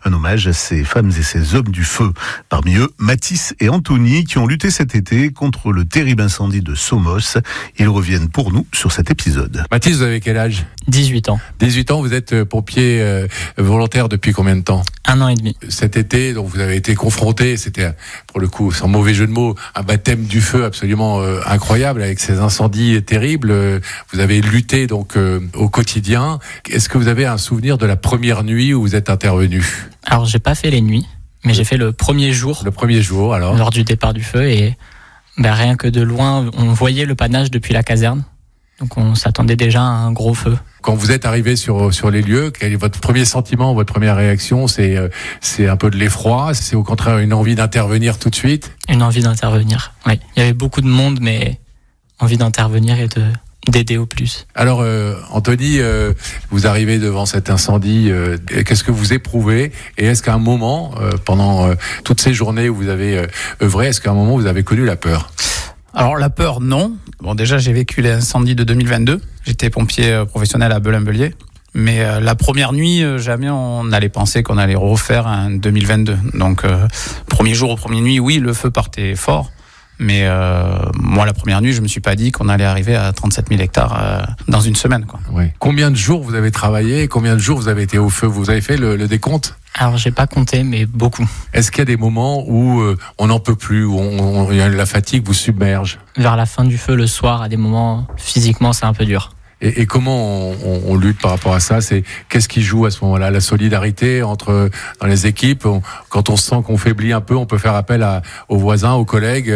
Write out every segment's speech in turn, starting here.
un hommage à ces femmes et ces hommes du feu. Parmi eux, Mathis et Anthony, qui ont lutté cet été contre le terrible incendie de Somos. Ils reviennent pour nous sur cet épisode. Mathis, vous avez quel âge ? 18 ans. 18 ans, vous êtes pompier volontaire depuis combien de temps ? 1 an et demi. Cet été, donc vous avez été confronté, c'était pour le coup, sans mauvais jeu de mots, un baptême du feu absolument incroyable avec ces incendies terribles. Vous avez lutté donc au quotidien. Est-ce que vous avez un souvenir de la première nuit où vous êtes intervenu ? Alors, j'ai pas fait les nuits, mais j'ai fait le premier jour. Le premier jour, alors ? Lors du départ du feu, et rien que de loin, on voyait le panache depuis la caserne. Donc on s'attendait déjà à un gros feu. Quand vous êtes arrivé sur les lieux, quel est votre premier sentiment, votre première réaction ? C'est un peu de l'effroi ? C'est au contraire une envie d'intervenir tout de suite ? Une envie d'intervenir, oui. Il y avait beaucoup de monde, mais envie d'intervenir et d'aider au plus. Alors Anthony, vous arrivez devant cet incendie, qu'est-ce que vous éprouvez ? Et est-ce qu'à un moment, pendant toutes ces journées où vous avez œuvré, est-ce qu'à un moment vous avez connu la peur ? Alors la peur, non. Bon, déjà j'ai vécu l'incendie de 2022. J'étais pompier professionnel à Belin-Bélier. Mais la première nuit, jamais on allait penser qu'on allait refaire un 2022. Donc premier jour, première nuit, oui, le feu partait fort. Mais moi, la première nuit, je me suis pas dit qu'on allait arriver à 37 000 hectares dans une semaine, quoi. Oui. Combien de jours vous avez travaillé ? Combien de jours vous avez été au feu ? Vous avez fait le décompte ? Alors, j'ai pas compté, mais beaucoup. Est-ce qu'il y a des moments où on n'en peut plus, où la fatigue vous submerge ? Vers la fin du feu, le soir, à des moments, physiquement, c'est un peu dur. Et comment on lutte par rapport à ça ? Qu'est-ce qui joue à ce moment-là ? La solidarité dans les équipes. Quand on se sent qu'on faiblit un peu, on peut faire appel aux voisins, aux collègues,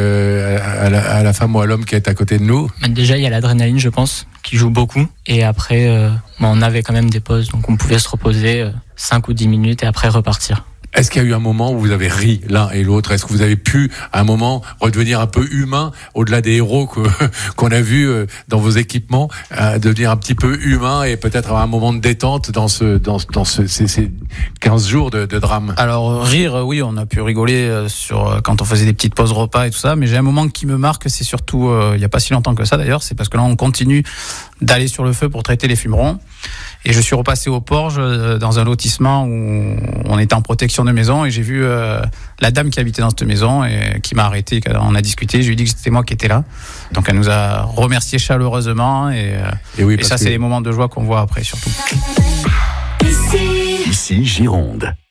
à la femme ou à l'homme qui est à côté de nous. Déjà, il y a l'adrénaline, je pense, qui joue beaucoup. Et après, on avait quand même des pauses, donc on pouvait se reposer 5 ou 10 minutes et après repartir. Est-ce qu'il y a eu un moment où vous avez ri l'un et l'autre ? Est-ce que vous avez pu, à un moment, redevenir un peu humain, au-delà des héros qu'on a vus dans vos équipements, devenir un petit peu humain et peut-être avoir un moment de détente dans ces 15 jours de drame ? Alors rire, oui, on a pu rigoler quand on faisait des petites pauses repas et tout ça, mais j'ai un moment qui me marque, c'est surtout, il n'y a pas si longtemps que ça d'ailleurs, c'est parce que là on continue d'aller sur le feu pour traiter les fumerons. Et je suis repassé au Porge dans un lotissement où on était en protection de maison et j'ai vu la dame qui habitait dans cette maison et qui m'a arrêté. On a discuté, je lui ai dit que c'était moi qui étais là. Donc elle nous a remercié chaleureusement et ça c'est les moments de joie qu'on voit après surtout. Ici Gironde.